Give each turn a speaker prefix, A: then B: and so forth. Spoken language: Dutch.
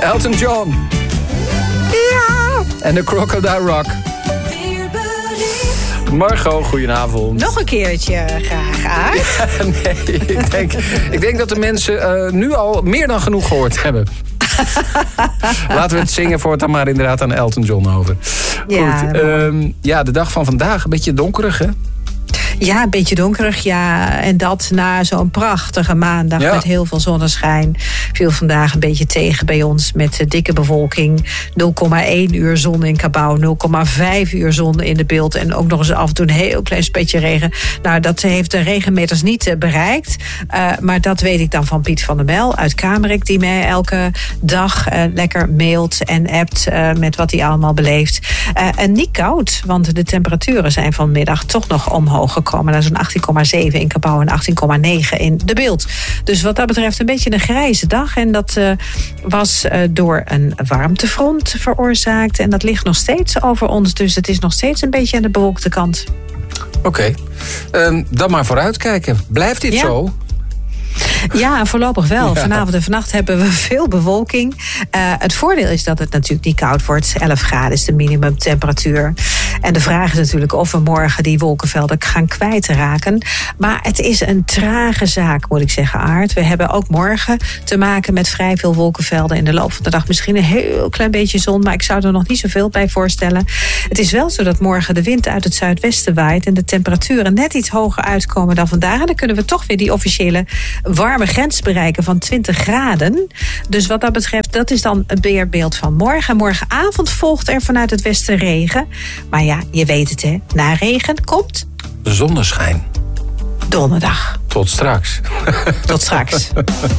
A: Elton John. Ja. En de Crocodile Rock. Margot, goedenavond.
B: Nog een keertje graag, Aart.
A: Ja, nee, ik denk dat de mensen nu al meer dan genoeg gehoord hebben. Laten we het zingen voor het dan maar inderdaad aan Elton John over.
B: Ja,
A: goed, de dag van vandaag, een beetje donkerig, hè?
B: Ja, een beetje donkerig, ja. En dat na zo'n prachtige maandag met heel veel zonneschijn. Viel vandaag een beetje tegen bij ons met dikke bewolking. 0,1 uur zon in Cabauw, 0,5 uur zon in de Beeld. En ook nog eens af en toe een heel klein spetje regen. Nou, dat heeft de regenmeters niet bereikt. Maar dat weet ik dan van Piet van der Mel uit Kamerik, die mij elke dag lekker mailt en appt met wat hij allemaal beleeft. En niet koud, want de temperaturen zijn vanmiddag toch nog omhoog gekomen naar zo'n 18,7 in Cabauw en 18,9 in de Beeld. Dus wat dat betreft een beetje een grijze dag. En dat was door een warmtefront veroorzaakt. En dat ligt nog steeds over ons. Dus het is nog steeds een beetje aan de bewolkte kant.
A: Oké. Dan maar vooruitkijken. Blijft dit zo?
B: Ja, voorlopig wel.
A: Ja.
B: Vanavond en vannacht hebben we veel bewolking. Het voordeel is dat het natuurlijk niet koud wordt. 11 graden is de minimumtemperatuur. En de vraag is natuurlijk of we morgen die wolkenvelden gaan kwijtraken. Maar het is een trage zaak, moet ik zeggen, Aart. We hebben ook morgen te maken met vrij veel wolkenvelden. In de loop van de dag misschien een heel klein beetje zon. Maar ik zou er nog niet zoveel bij voorstellen. Het is wel zo dat morgen de wind uit het zuidwesten waait. En de temperaturen net iets hoger uitkomen dan vandaag. En dan kunnen we toch weer die officiële warme grens bereiken van 20 graden. Dus wat dat betreft, dat is dan een weerbeeld van morgen. Morgenavond volgt er vanuit het westen regen. Maar ja, je weet het, hè. Na regen komt
A: Zonneschijn.
B: donderdag.
A: Tot straks.
B: Tot straks.